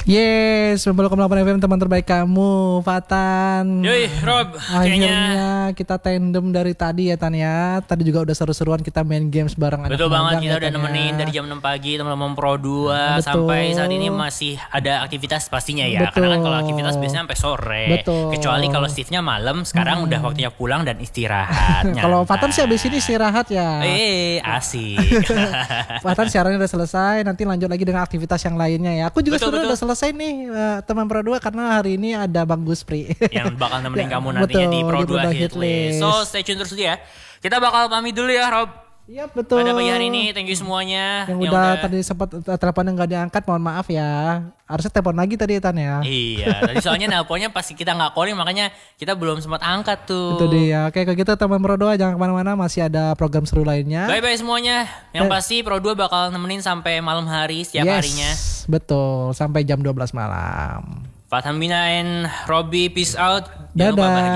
Yes, 90,8 FM teman terbaik kamu, Fatan. Yoi, Rob. Akhirnya kita tandem dari tadi ya, Tan ya. Tadi juga udah seru-seruan kita main games bareng anak Betul banget, kita ya, udah nemenin dari jam 6 pagi teman-teman Pro 2 sampai saat ini masih ada aktivitas pastinya ya. Betul. Karena kan kalau aktivitas biasanya sampai sore. Betul. Kecuali kalau shiftnya malam, sekarang udah waktunya pulang dan istirahat. Kalau Fatan sih abis ini istirahat ya. Asik. Fatan siarannya udah selesai, nanti lanjut lagi dengan aktivitas yang lainnya ya. Aku juga sebenarnya udah selesai nih teman Pro 2 karena hari ini ada Bang Guspri yang bakal nemenin kamu nantinya di Pro 2 Hitlist. So stay tune terus ya. Kita bakal pamit dulu ya, Rob. Iya betul. Pada pagi hari ini, thank you semuanya. Yang udah tadi sempat teleponnya nggak diangkat, mohon maaf ya. Harusnya telepon lagi tadi Tan ya. Iya, tadi soalnya nelponnya pasti kita nggak calling, makanya kita belum sempat angkat tuh. Itu dia. Oke, kalau gitu teman Pro 2 jangan kemana-mana, masih ada program seru lainnya. Bye-bye semuanya. Yang pasti Pro 2 bakal nemenin sampai malam hari setiap harinya. Betul, sampai jam 12 malam. Fathan Bina and Robby, peace out. Dadah.